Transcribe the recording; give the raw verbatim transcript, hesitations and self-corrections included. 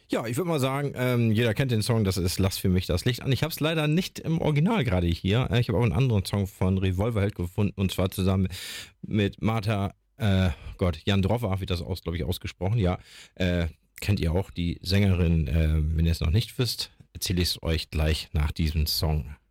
Ja, ich würde mal sagen, ähm, jeder kennt den Song, das ist Lass für mich das Licht an. Ich habe es leider nicht im Original gerade hier. Äh, Ich habe auch einen anderen Song von Revolverheld gefunden und zwar zusammen mit Martha, äh, Gott, Jandrova, wird das aus, glaube ich, ausgesprochen, ja. Äh, kennt ihr auch die Sängerin, äh, wenn ihr es noch nicht wisst, erzähle ich es euch gleich nach diesem Song.